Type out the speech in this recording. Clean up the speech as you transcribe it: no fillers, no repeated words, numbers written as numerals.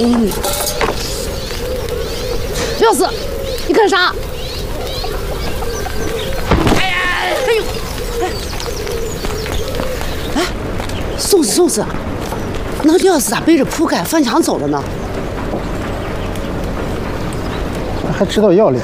吊死！你干啥？哎呀！哎呦！哎，宋子，那吊死咋背着铺盖翻墙走了呢？ 还知道要领。